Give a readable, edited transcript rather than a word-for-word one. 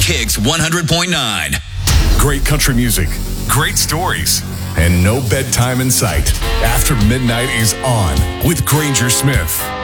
Kicks 100.9. Great country music, great stories, and no bedtime in sight. After Midnight is on with Granger Smith.